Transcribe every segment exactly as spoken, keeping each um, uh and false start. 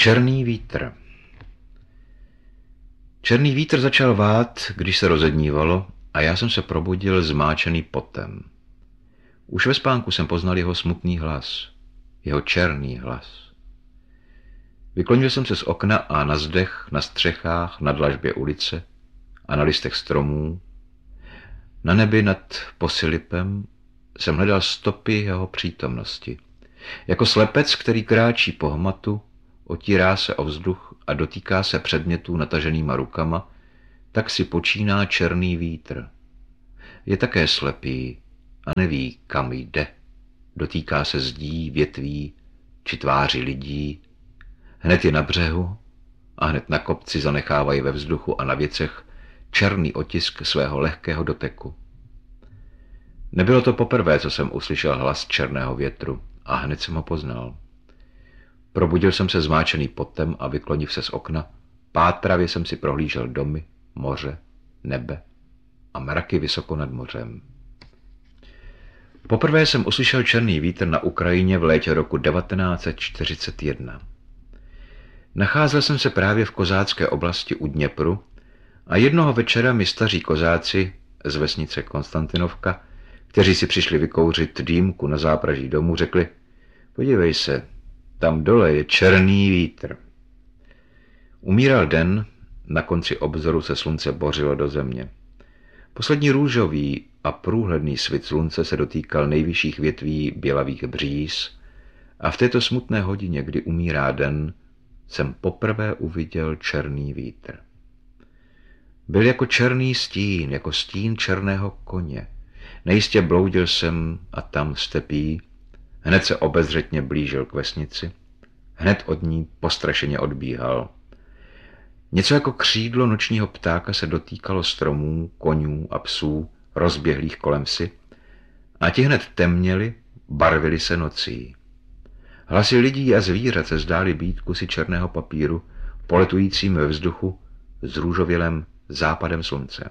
Černý vítr. Černý vítr začal vát, když se rozednívalo, a já jsem se probudil zmáčený potem. Už ve spánku jsem poznal jeho smutný hlas, jeho černý hlas. Vyklonil jsem se z okna a na zdech, na střechách, na dlažbě ulice a na listech stromů, na nebi nad Posilipem jsem hledal stopy jeho přítomnosti. Jako slepec, který kráčí po hmatu, otírá se o vzduch a dotýká se předmětů nataženýma rukama, tak si počíná černý vítr. Je také slepý a neví, kam jde. Dotýká se zdí, větví či tváři lidí. Hned je na břehu a hned na kopci zanechávají ve vzduchu a na věcech černý otisk svého lehkého doteku. Nebylo to poprvé, co jsem uslyšel hlas černého větru, a hned jsem ho poznal. Probudil jsem se zmáčený potem a vykloniv se z okna, pátravě jsem si prohlížel domy, moře, nebe a mraky vysoko nad mořem. Poprvé jsem uslyšel černý vítr na Ukrajině v létě roku devatenáct set čtyřicet jedna. Nacházel jsem se právě v kozácké oblasti u Dněpru a jednoho večera mi staří kozáci z vesnice Konstantinovka, kteří si přišli vykouřit dýmku na zápraží domu, řekli: podívej se, tam dole je černý vítr. Umíral den, na konci obzoru se slunce bořilo do země. Poslední růžový a průhledný svit slunce se dotýkal nejvyšších větví bělavých bříz a v této smutné hodině, kdy umírá den, jsem poprvé uviděl černý vítr. Byl jako černý stín, jako stín černého koně. Nejistě bloudil jsem a tam stepí, hned se obezřetně blížil k vesnici, hned od ní postrašeně odbíhal. Něco jako křídlo nočního ptáka se dotýkalo stromů, konňů a psů, rozběhlých kolem vsi, a ti hned temněli, barvili se nocí. Hlasy lidí a zvířat se zdály být kusy černého papíru, poletujícím ve vzduchu s růžovělým západem slunce.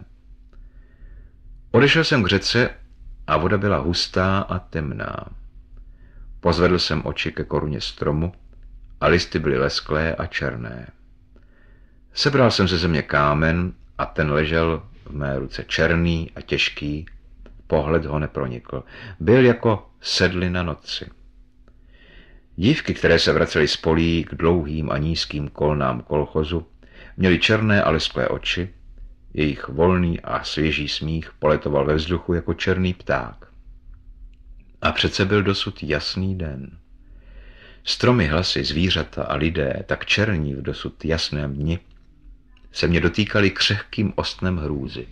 Odešel jsem k řece a voda byla hustá a temná. Pozvedl jsem oči ke koruně stromu a listy byly lesklé a černé. Sebral jsem ze země kámen a ten ležel v mé ruce černý a těžký, pohled ho nepronikl. Byl jako sedlina noci. Dívky, které se vracely z polí k dlouhým a nízkým kolnám kolchozu, měly černé a lesklé oči, jejich volný a svěží smích poletoval ve vzduchu jako černý pták. A přece byl dosud jasný den. Stromy, hlasy, zvířata a lidé, tak černí v dosud jasném dni, se mě dotýkali křehkým ostnem hrůzy.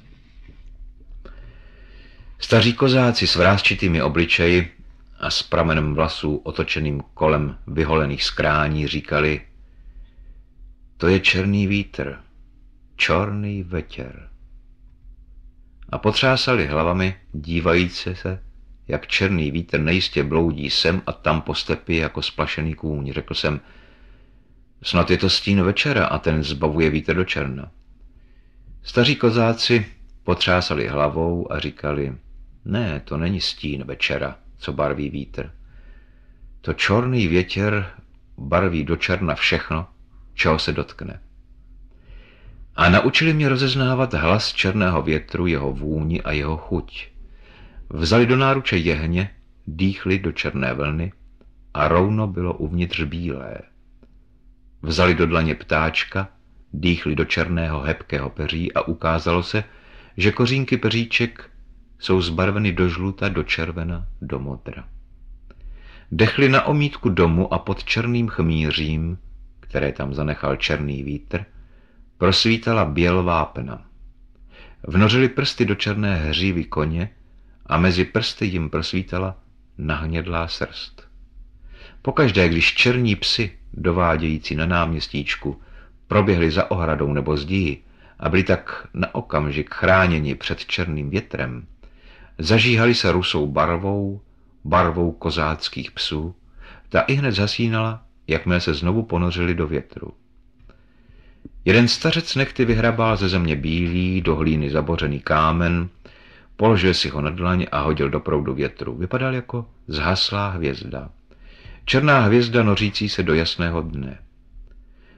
Staří kozáci s vrásčitými obličeji a s pramenem vlasů otočeným kolem vyholených skrání říkali: to je černý vítr, čorný vetěr. A potřásali hlavami, dívající se, jak černý vítr nejistě bloudí sem a tam po stepi jako splašený kůň. Řekl jsem: snad je to stín večera a ten zbavuje vítr do černa. Staří kozáci potřásali hlavou a říkali: ne, to není stín večera, co barví vítr. To čorný větěr barví do černa všechno, čeho se dotkne. A naučili mě rozeznávat hlas černého větru, jeho vůni a jeho chuť. Vzali do náruče jehně, dýchli do černé vlny a rouno bylo uvnitř bílé. Vzali do dlaně ptáčka, dýchli do černého hebkého peří a ukázalo se, že kořínky peříček jsou zbarveny do žluta, do červena, do modra. Dechli na omítku domu a pod černým chmířím, které tam zanechal černý vítr, prosvítala běl vápna. Vnořili prsty do černé hřívy koně a mezi prsty jim prosvítala nahnědlá srst. Pokaždé, když černí psi, dovádějící na náměstíčku, proběhli za ohradou nebo zdí a byli tak na okamžik chráněni před černým větrem, zažíhali se rusou barvou, barvou kozáckých psů, ta ihned zhasínala, jakmile se znovu ponořili do větru. Jeden stařec nechty vyhrabal ze země bílý, do hlíny zabořený kámen, položil si ho na dlaň a hodil do proudu větru. Vypadal jako zhaslá hvězda. Černá hvězda nořící se do jasného dne.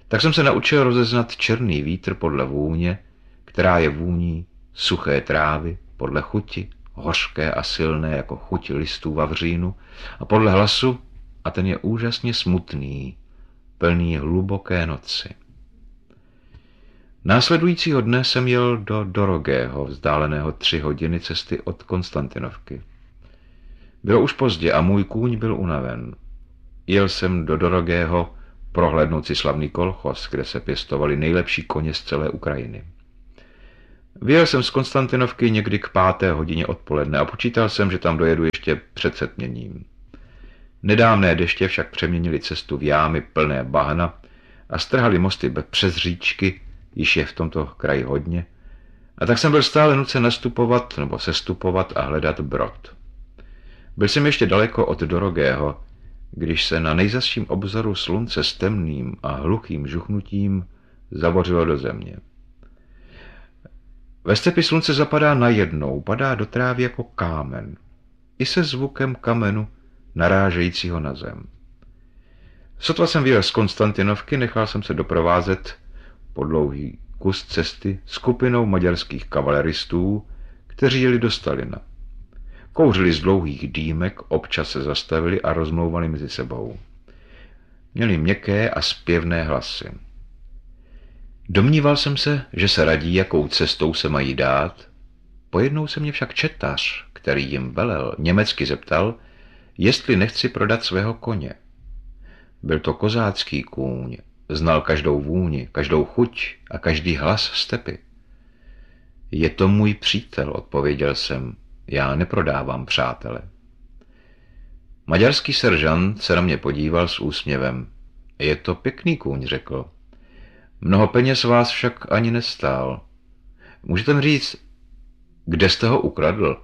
Tak jsem se naučil rozeznat černý vítr podle vůně, která je vůní suché trávy, podle chuti, hořké a silné jako chuť listů vavřínu, a podle hlasu, a ten je úžasně smutný, plný hluboké noci. Následujícího dne jsem jel do Dorogého, vzdáleného tři hodiny cesty od Konstantinovky. Bylo už pozdě a můj kůň byl unaven. Jel jsem do Dorogého prohlédnout si slavný kolchos, kde se pěstovali nejlepší koně z celé Ukrajiny. Vyjel jsem z Konstantinovky někdy k páté hodině odpoledne a počítal jsem, že tam dojedu ještě před setměním. Nedávné deště však přeměnili cestu v jámy plné bahna a strhali mosty přes říčky, již je v tomto kraji hodně, a tak jsem byl stále nucen nastupovat nebo sestupovat a hledat brod. Byl jsem ještě daleko od Dorogého, když se na nejzazším obzoru slunce s temným a hluchým žuchnutím zavořilo do země. Ve stepi slunce zapadá najednou, padá do trávy jako kámen, i se zvukem kamenu narážejícího na zem. Sotva jsem vyjel z Konstantinovky, nechal jsem se doprovázet po dlouhý kus cesty skupinou maďarských kavaleristů, kteří jeli do Stalina. Kouřili z dlouhých dýmek, občas se zastavili a rozmlouvali mezi sebou. Měli měkké a zpěvné hlasy. Domníval jsem se, že se radí, jakou cestou se mají dát. Pojednou se mě však četař, který jim velel, německy zeptal, jestli nechci prodat svého koně. Byl to kozácký kůň, znal každou vůni, každou chuť a každý hlas stepy. Je to můj přítel, odpověděl jsem, já neprodávám přátele. Maďarský seržant se na mě podíval s úsměvem. Je to pěkný kůň, řekl. Mnoho peněz vás však ani nestál. Můžete mi říct, kde jste ho ukradl?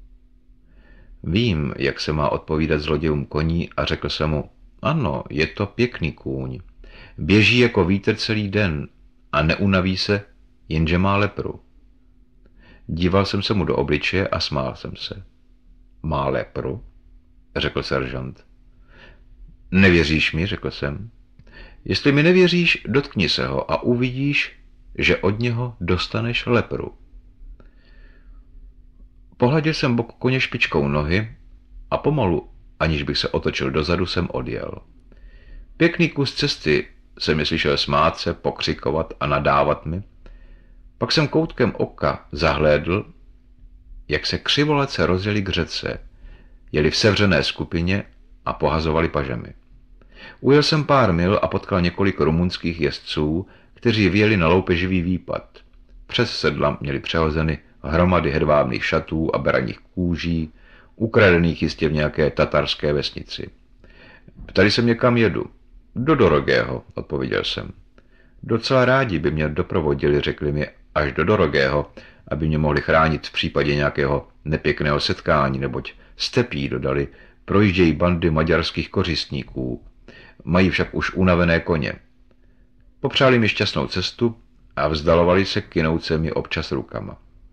Vím, jak se má odpovídat zlodějům koní a řekl jsem mu, ano, je to pěkný kůň. Běží jako vítr celý den a neunaví se, jenže má lepru. Díval jsem se mu do obličeje a smál jsem se. Má lepru? Řekl seržant. Nevěříš mi, řekl jsem. Jestli mi nevěříš, dotkni se ho a uvidíš, že od něho dostaneš lepru. Pohladil jsem bok koně špičkou nohy a pomalu, aniž bych se otočil dozadu, jsem odjel. Pěkný kus cesty jsem mi slyšel smát se, pokřikovat a nadávat mi. Pak jsem koutkem oka zahlédl, jak se křivolece rozjeli k řece, jeli v sevřené skupině a pohazovali pažemi. Ujel jsem pár mil a potkal několik rumunských jezdců, kteří vyjeli na loupeživý výpad. Přes sedla měli přehozeny hromady hedvábných šatů a beraních kůží, ukradených jistě v nějaké tatarské vesnici. Ptali se mě, kam jedu. Do Dorogého, odpověděl jsem. Docela rádi by mě doprovodili, řekli mi, až do Dorogého, aby mě mohli chránit v případě nějakého nepěkného setkání, neboť stepí, dodali, projíždějí bandy maďarských kořistníků. Mají však už unavené koně. Popřáli mi šťastnou cestu a vzdalovali se kynoucemi občas rukama.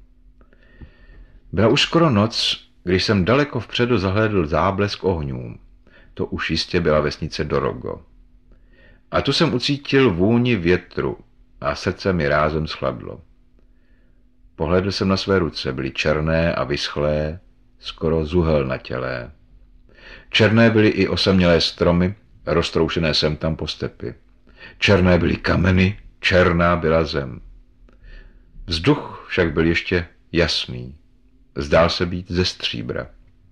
Byla už skoro noc, když jsem daleko vpředu zahlédl záblesk ohňů. To už jistě byla vesnice Dorogo. A tu jsem ucítil vůni větru a srdce mi rázem schladlo. Pohlédl jsem na své ruce, byly černé a vyschlé, skoro zuhelnatělé. Černé byly i osamělé stromy, roztroušené sem tam po stepi. Černé byly kameny, černá byla zem. Vzduch však byl ještě jasný. Zdál se být ze stříbra.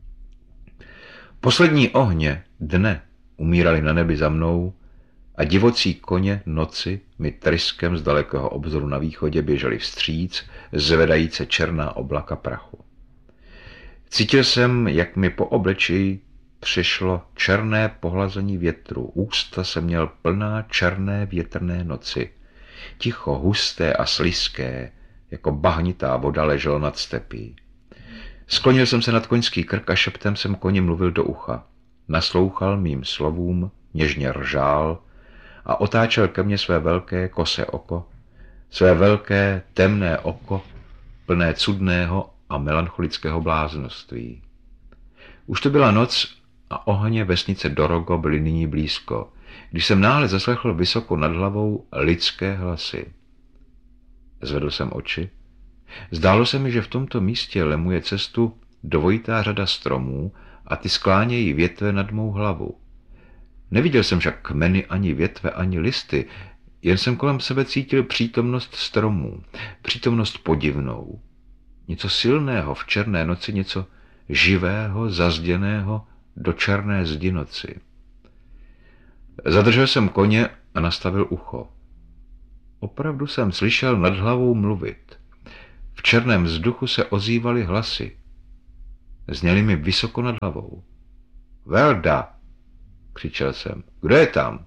Poslední ohně dne umírali na nebi za mnou a divocí koně noci mi tryskem z dalekého obzoru na východě běželi vstříc, zvedajíce černá oblaka prachu. Cítil jsem, jak mi po obličeji přišlo černé pohlazení větru, ústa jsem měl plná černé větrné noci. Ticho, husté a slizké, jako bahnitá voda leželo nad stepí. Sklonil jsem se nad koňský krk a šeptem jsem koni mluvil do ucha. Naslouchal mým slovům, něžně ržál a otáčel ke mně své velké kosé oko, své velké temné oko, plné cudného a melancholického bláznoství. Už to byla noc a ohně vesnice Dorogo byly nyní blízko. když jsem náhle zaslechl vysoko nad hlavou lidské hlasy. Zvedl jsem oči. Zdálo se mi, že v tomto místě lemuje cestu dvojitá řada stromů a ty sklánějí větve nad mou hlavu. Neviděl jsem však kmeny ani větve, ani listy, jen jsem kolem sebe cítil přítomnost stromů, přítomnost podivnou. Něco silného v černé noci, něco živého, zazděného do černé zdi noci. Zadržel jsem koně a nastavil ucho. Opravdu jsem slyšel nad hlavou mluvit. V černém vzduchu se ozývaly hlasy. Zněly mi vysoko nad hlavou. Velda, křičel jsem. Kdo je tam?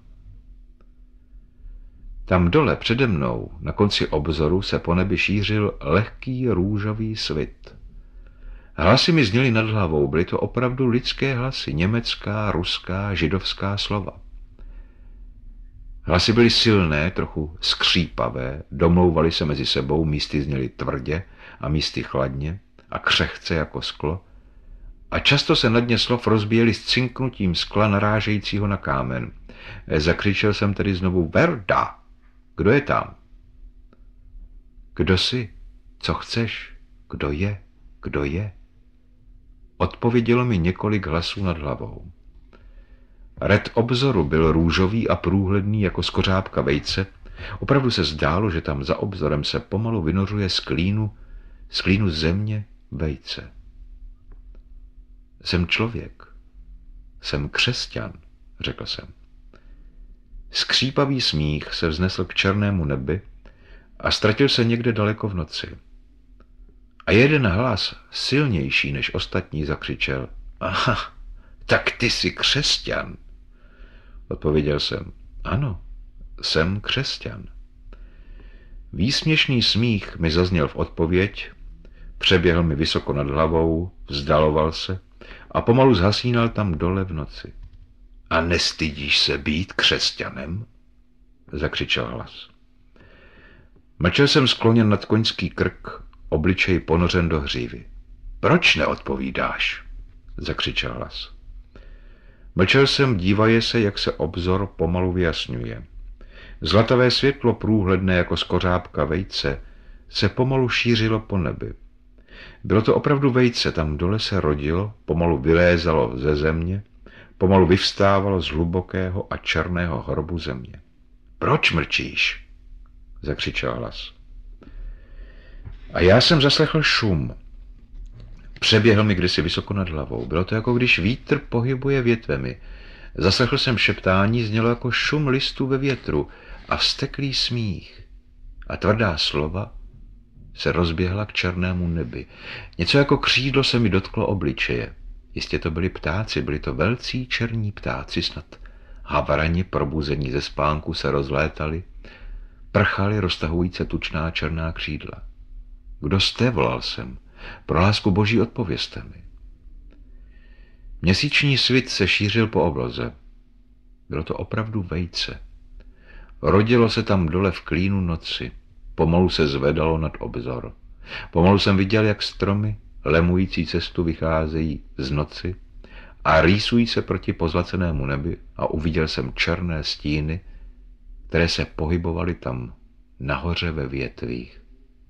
Tam dole přede mnou, na konci obzoru, se po nebi šířil lehký růžový svit. Hlasy mi zněly nad hlavou, byly to opravdu lidské hlasy, německá, ruská, židovská slova. Hlasy byly silné, trochu skřípavé, domlouvaly se mezi sebou, místy zněly tvrdě a místy chladně a křehce jako sklo, a často se na dně slov rozbíjely s cinknutím skla narážejícího na kámen. Zakřičel jsem tedy znovu: Verda! Kdo je tam? Kdo jsi? Co chceš? Kdo je? Kdo je? Odpovědělo mi několik hlasů nad hlavou. Red obzoru byl růžový a průhledný jako skořápka vejce. Opravdu se zdálo, že tam za obzorem se pomalu vynořuje z klínu, z klínu země vejce. Jsem člověk. Jsem křesťan, řekl jsem. Skřípavý smích se vznesl k černému nebi a ztratil se někde daleko v noci. A jeden hlas, silnější než ostatní, zakřičel: Aha, tak ty jsi křesťan. Odpověděl jsem: Ano, jsem křesťan. Výsměšný smích mi zazněl v odpověď, přeběhl mi vysoko nad hlavou, vzdaloval se a pomalu zhasínal tam dole v noci. A nestydíš se být křesťanem? Zakřičel hlas. Mlčel jsem skloněn nad koňský krk, obličej ponořen do hřívy. Proč neodpovídáš? Zakřičel hlas. Mlčel jsem, dívaje se, jak se obzor pomalu vyjasňuje. Zlatavé světlo, průhledné jako skořápka vejce, se pomalu šířilo po nebi. Bylo to opravdu vejce, tam dole se rodilo, pomalu vylézalo ze země, pomalu vyvstávalo z hlubokého a černého hrobu země. Proč mlčíš? Zakřičel hlas. A já jsem zaslechl šum. Přeběhl mi kdysi vysoko nad hlavou. Bylo to, jako když vítr pohybuje větvemi. Zaslechl jsem šeptání, znělo jako šum listů ve větru a vzteklý smích. A tvrdá slova se rozběhla k černému nebi. Něco jako křídlo se mi dotklo obličeje. Jistě to byli ptáci, byli to velcí černí ptáci, snad havrani probuzení ze spánku se rozlétali, prchali roztahujíce tučná černá křídla. Kdo jste, volal jsem. Pro lásku boží odpovězte mi. Měsíční svit se šířil po obloze. Bylo to opravdu vejce. Rodilo se tam dole v klínu noci. Pomalu se zvedalo nad obzor. Pomalu jsem viděl, jak stromy, lemující cestu, vycházejí z noci a rýsují se proti pozlacenému nebi, a uviděl jsem černé stíny, které se pohybovaly tam nahoře ve větvích.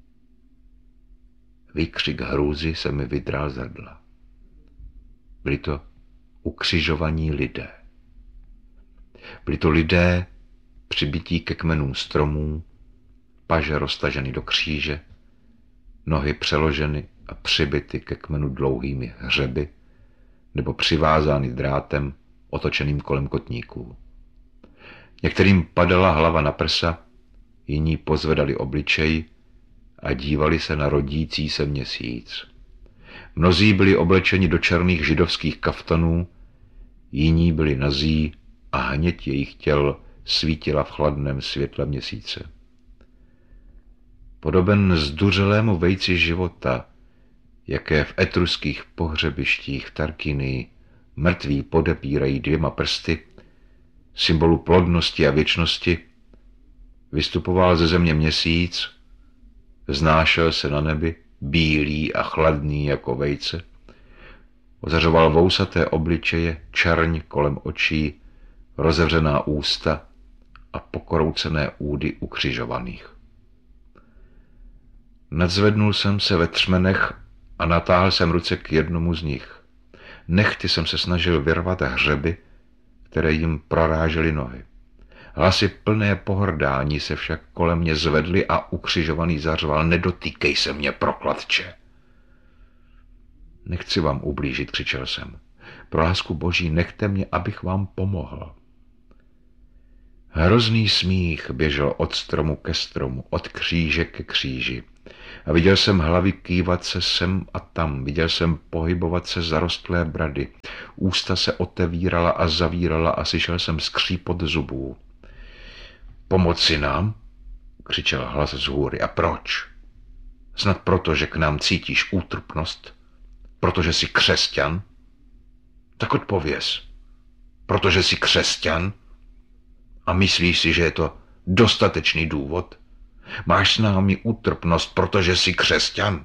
Výkřik hrůzy se mi vydral z hrdla. Byli to ukřižovaní lidé. Byli to lidé přibití ke kmenům stromů, paže roztaženy do kříže, nohy přeloženy a přibity ke kmenu dlouhými hřeby nebo přivázány drátem otočeným kolem kotníků. Některým padala hlava na prsa, jiní pozvedali obličej a dívali se na rodící se měsíc. Mnozí byli oblečeni do černých židovských kaftanů, jiní byli nazí a hněď jejich těl svítila v chladném světle měsíce. Podoben zduřelému vejci života, jaké v etruských pohřebištích v Tarkinii mrtví podepírají dvěma prsty, symbolu plodnosti a věčnosti, vystupoval ze země měsíc, znášel se na nebi, bílý a chladný jako vejce, ozařoval vousaté obličeje, čerň kolem očí, rozevřená ústa a pokoroucené údy ukřižovaných. Nadzvednul jsem se ve třmenech a natáhl jsem ruce k jednomu z nich. Nechty jsem se snažil vyrvat hřeby, které jim prorážely nohy. Hlasy plné pohrdání se však kolem mě zvedly a ukřižovaný zařval: nedotýkej se mě, prokletče! Nechci vám ublížit, křičel jsem. Pro lásku Boží, nechte mě, abych vám pomohl. Hrozný smích běžel od stromu ke stromu, od kříže ke kříži. A viděl jsem hlavy kývat se sem a tam, viděl jsem pohybovat se zarostlé brady. Ústa se otevírala a zavírala a slyšel jsem skřípot zubů. Pomoci nám? Křičel hlas z hůry. A proč? Snad proto, že k nám cítíš útrpnost? Protože jsi křesťan? Tak odpověz. Protože jsi křesťan? A myslíš si, že je to dostatečný důvod? Máš s námi útrpnost, protože jsi křesťan?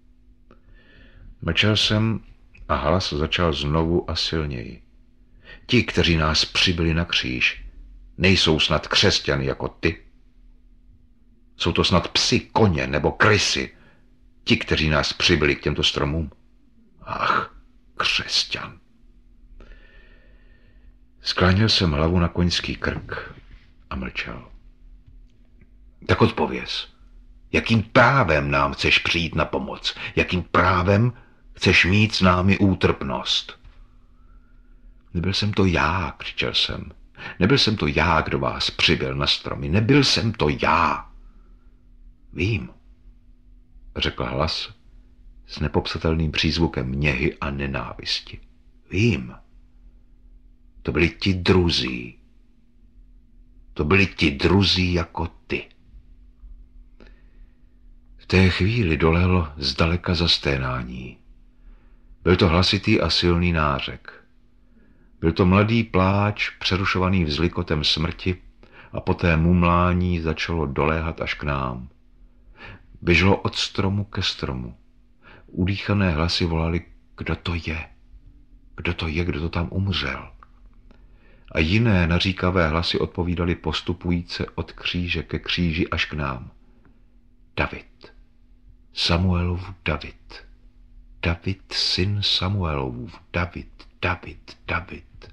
Mlčel jsem a hlas začal znovu a silněji. Ti, kteří nás přibili na kříž, nejsou snad křesťany jako ty? Jsou to snad psi, koně nebo krysy, ti, kteří nás přibili k těmto stromům? Ach, křesťan. Skláněl jsem hlavu na koňský krk a mlčel. Tak odpověz, jakým právem nám chceš přijít na pomoc? Jakým právem chceš mít s námi útrpnost? Nebyl jsem to já, křičel jsem. Nebyl jsem to já, kdo vás přibyl na stromy. Nebyl jsem to já. Vím, řekl hlas s nepopsatelným přízvukem něhy a nenávisti. Vím. To byli ti druzí. To byli ti druzí jako ty. V té chvíli dolehlo zdaleka zasténání. Byl to hlasitý a silný nářek. Byl to mladý pláč, přerušovaný vzlikotem smrti, a poté mumlání začalo doléhat až k nám. Běželo od stromu ke stromu. Udýchané hlasy volali: kdo to je? Kdo to je, kdo to tam umřel? A jiné naříkavé hlasy odpovídaly postupujíce od kříže ke kříži až k nám. David. Samuelův David. David, syn Samuelův. David, David, David.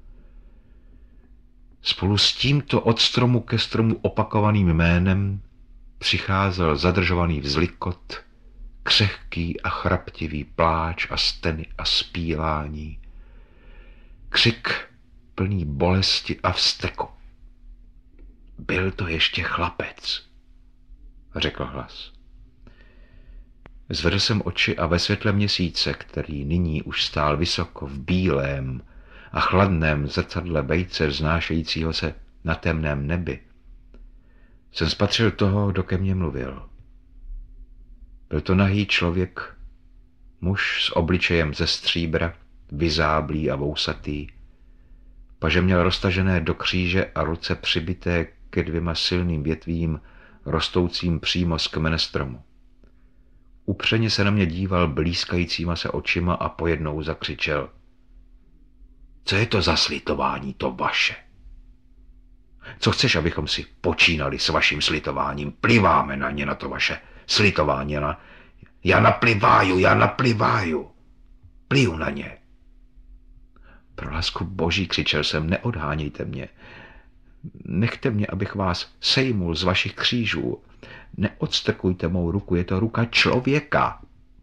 Spolu s tímto od stromu ke stromu opakovaným jménem přicházel zadržovaný vzlikot, křehký a chraptivý pláč a steny a spílání. Křik plný bolesti a vzteku. Byl to ještě chlapec, řekl hlas. Zvedl jsem oči a ve světle měsíce, který nyní už stál vysoko v bílém a chladném zrcadle vejce vznášejícího se na temném nebi, jsem spatřil toho, kdo ke mně mluvil. Byl to nahý člověk, muž s obličejem ze stříbra, vyzáblý a vousatý. Paže měl roztažené do kříže a ruce přibité ke dvěma silným větvím, rostoucím přímo z kmene stromu. Upřeně se na mě díval blízkajícíma se očima a pojednou zakřičel: co je to za slitování to vaše? Co chceš, abychom si počínali s vaším slitováním? Pliváme na ně, na to vaše slitování. Na... Já napliváju, já napliváju. Pliju na ně. Pro lásku Boží, křičel jsem, neodhánějte mě. Nechte mě, abych vás sejmul z vašich křížů. Neodstrkujte mou ruku, je to ruka člověka.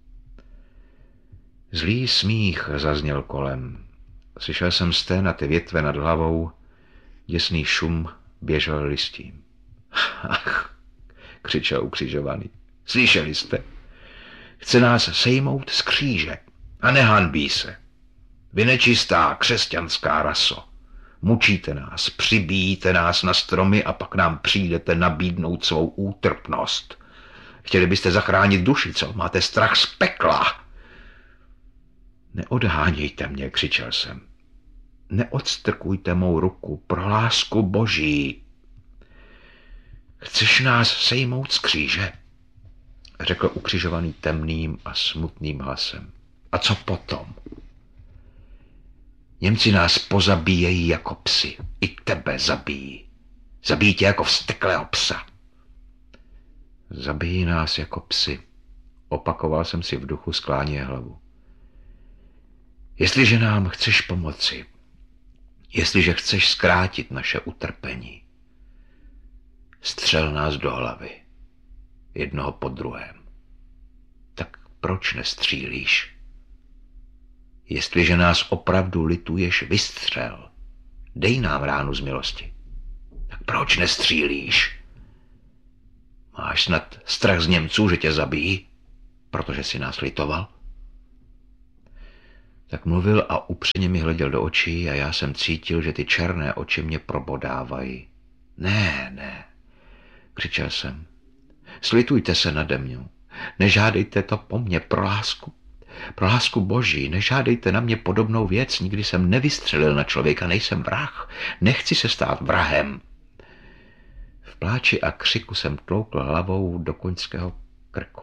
Zlý smích zazněl kolem. Slyšel jsem sténaté větve nad hlavou, děsný šum běžel listím. Ach, křičel ukřižovaný. Slyšeli jste? Chce nás sejmout z kříže a nehanbí se. Vy nečistá křesťanská raso. Mučíte nás, přibíjíte nás na stromy a pak nám přijdete nabídnout svou útrpnost. Chtěli byste zachránit duši, co? Máte strach z pekla. Neodhánějte mě, křičel jsem. Neodstrkujte mou ruku, pro lásku Boží. Chceš nás sejmout z kříže? Řekl ukřižovaný temným a smutným hlasem. A co potom? Němci nás pozabíjejí jako psy. I tebe zabijí. Zabijí tě jako vzteklého psa. Zabijí nás jako psy. Opakoval jsem si v duchu, skláněje hlavu. Jestliže nám chceš pomoci, jestliže chceš zkrátit naše utrpení, střel nás do hlavy. Jednoho po druhém. Tak proč nestřílíš? Jestliže nás opravdu lituješ, vystřel. Dej nám ránu z milosti. Tak proč nestřílíš? Máš snad strach z Němců, že tě zabijí, protože si nás litoval? Tak mluvil a upřeně mi hleděl do očí a já jsem cítil, že ty černé oči mě probodávají. Ne, ne, křičel jsem. Slitujte se nade mnou. Nežádejte to po mně, pro lásku. Pro lásku Boží, nežádejte na mě podobnou věc. Nikdy jsem nevystřelil na člověka, nejsem vrah. Nechci se stát vrahem. V pláči a křiku jsem tloukl hlavou do koňského krku.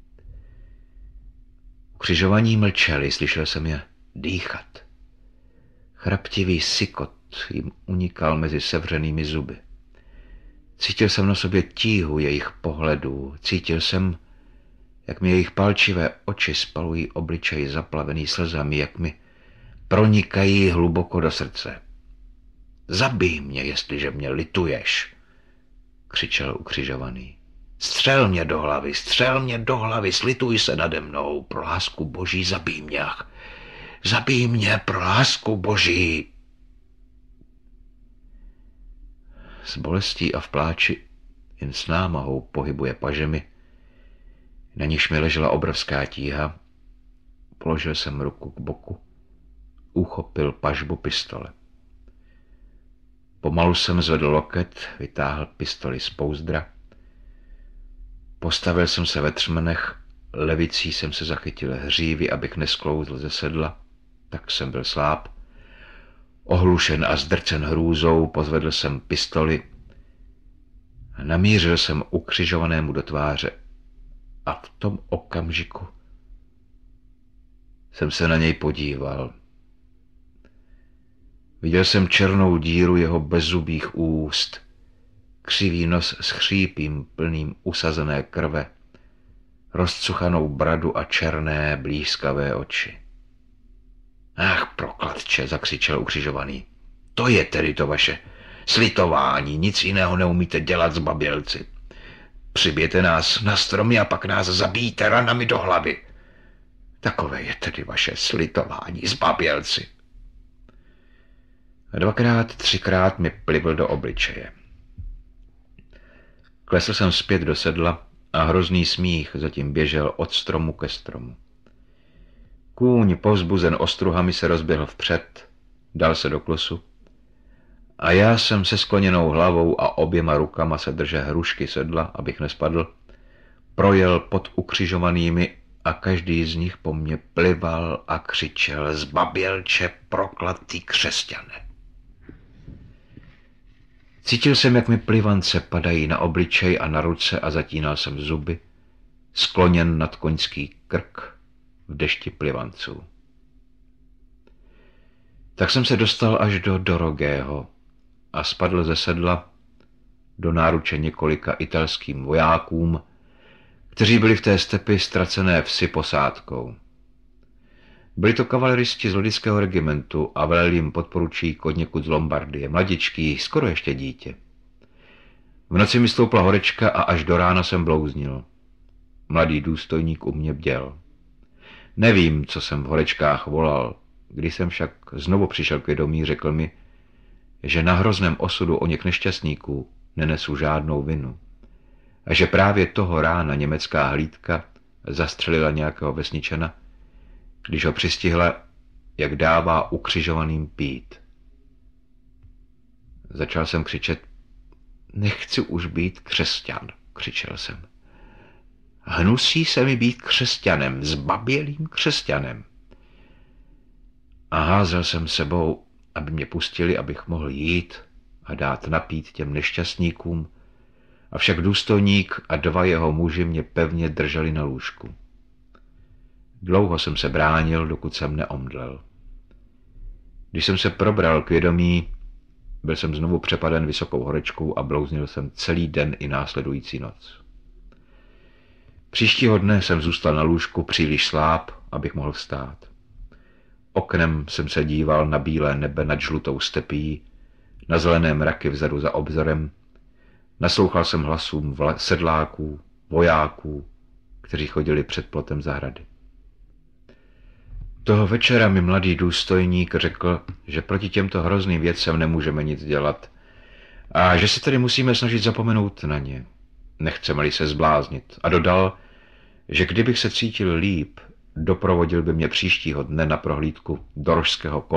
Ukřižovaní mlčeli, slyšel jsem je dýchat. Chraptivý sykot jim unikal mezi sevřenými zuby. Cítil jsem na sobě tíhu jejich pohledů, cítil jsem, jak mi jejich palčivé oči spalují obličej zaplavený slzami, jak mi pronikají hluboko do srdce. Zabij mě, jestliže mě lituješ, křičel ukřižovaný. Střel mě do hlavy, střel mě do hlavy, slituj se nade mnou, pro lásku Boží, zabij mě. Zabij mě, pro lásku Boží. S bolestí a v pláči jen s námahou pohybuje pažemi, na níž mi ležela obrovská tíha. Položil jsem ruku k boku, uchopil pažbu pistole. Pomalu jsem zvedl loket, vytáhl pistoli z pouzdra. Postavil jsem se ve třmenech, levicí jsem se zachytil hřívy, abych nesklouzl ze sedla, tak jsem byl sláb. Ohlušen a zdrcen hrůzou pozvedl jsem pistoli a namířil jsem ukřižovanému do tváře. A v tom okamžiku jsem se na něj podíval. Viděl jsem černou díru jeho bezzubých úst, křivý nos s chřípím plným usazené krve, rozcuchanou bradu a černé blízkavé oči. Ach, prokladče, zakřičel ukřižovaný. To je tedy to vaše slitování, nic jiného neumíte dělat, zbabělci. Přiběte nás na stromy a pak nás zabijte ranami do hlavy. Takové je tedy vaše slitování, zbabělci. A dvakrát, třikrát mi plivl do obličeje. Klesl jsem zpět do sedla a hrozný smích zatím běžel od stromu ke stromu. Kůň, povzbuzen ostruhami, se rozběhl vpřed, dal se do klusu a já jsem se skloněnou hlavou a oběma rukama se drže hrušky sedla, abych nespadl, projel pod ukřižovanými a každý z nich po mně plival a křičel: zbabělče, prokletý křesťane. Cítil jsem, jak mi plivance padají na obličej a na ruce a zatínal jsem zuby, skloněn nad koňský krk v dešti plivanců. Tak jsem se dostal až do Dorogého a spadl ze sedla do náruče několika italským vojákům, kteří byli v té stepi ztracené vsi posádkou. Byli to kavaleristi z Lodického regimentu a velel jim podporučík od někud z Lombardie, mladičký, skoro ještě dítě. V noci mi stoupla horečka a až do rána jsem blouznil. Mladý důstojník u mě bděl. Nevím, co jsem v horečkách volal. Když jsem však znovu přišel k vědomí, řekl mi, že na hrozném osudu oněch nešťastníků nenesu žádnou vinu a že právě toho rána německá hlídka zastřelila nějakého vesničana, když ho přistihla, jak dává ukřižovaným pít. Začal jsem křičet: nechci už být křesťan, křičel jsem. Hnusí se mi být křesťanem, zbabělým křesťanem. A házel jsem sebou, aby mě pustili, abych mohl jít a dát napít těm nešťastníkům, avšak důstojník a dva jeho muži mě pevně drželi na lůžku. Dlouho jsem se bránil, dokud jsem neomdlel. Když jsem se probral k vědomí, byl jsem znovu přepaden vysokou horečkou a blouznil jsem celý den i následující noc. Příštího dne jsem zůstal na lůžku příliš sláb, abych mohl vstát. Oknem jsem se díval na bílé nebe nad žlutou stepí, na zelené mraky vzadu za obzorem, naslouchal jsem hlasům sedláků, vojáků, kteří chodili před plotem zahrady. Toho večera mi mladý důstojník řekl, že proti těmto hrozným věcem nemůžeme nic dělat a že se tedy musíme snažit zapomenout na ně, nechceme-li se zbláznit, a dodal, že kdybych se cítil líp, doprovodil by mě příštího dne na prohlídku do Rožského